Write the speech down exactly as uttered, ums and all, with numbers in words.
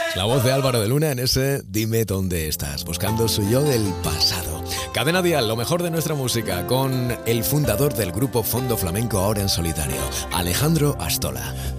La voz de Álvaro de Luna en ese Dime dónde estás, buscando su yo del pasado. Cadena Dial, lo mejor de nuestra música, con el fundador del grupo Fondo Flamenco ahora en solitario, Alejandro Astola.